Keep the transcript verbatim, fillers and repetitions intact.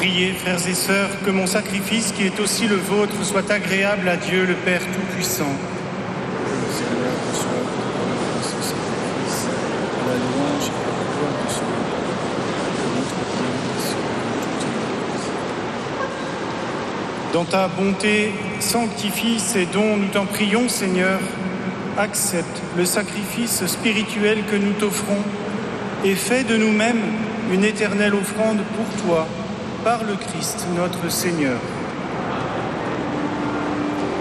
Priez, frères et sœurs, que mon sacrifice, qui est aussi le vôtre, soit agréable à Dieu, le Père Tout-Puissant. Que le Seigneur reçoive de ce sacrifice à la louange et à la gloire de son nom, de notre Dieu et sur toute l'Église. Dans ta bonté, sanctifie ces dons, nous t'en prions, Seigneur. Accepte le sacrifice spirituel que nous t'offrons et fais de nous-mêmes une éternelle offrande pour toi, par le Christ notre Seigneur.